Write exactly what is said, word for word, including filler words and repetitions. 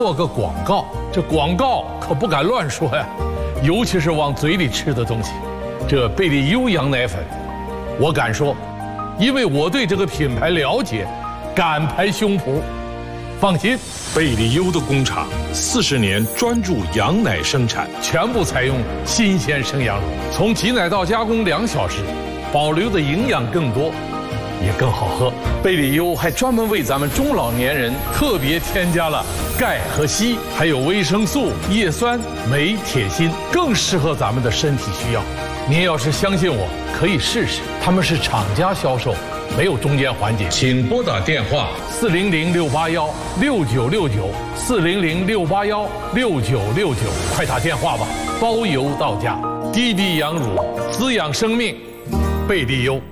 做个广告，这广告可不敢乱说呀，尤其是往嘴里吃的东西。这贝利优羊奶粉，我敢说，因为我对这个品牌了解，敢拍胸脯。放心， 贝利优的工厂四十年专注羊奶生产， 全部采用新鲜生羊乳，从挤奶到加工两小时，保留的营养更多。 也更好喝。贝利优还专门为咱们中老年人特别添加了钙和硒，还有维生素、叶酸、镁、铁、锌，更适合咱们的身体需要。您要是相信我，可以试试。他们是厂家销售，没有中间环节。请拨打电话四零零六八幺六九六九四零零六八幺六九六九，快打电话吧，包邮到家。滴滴羊乳滋养生命，贝利优。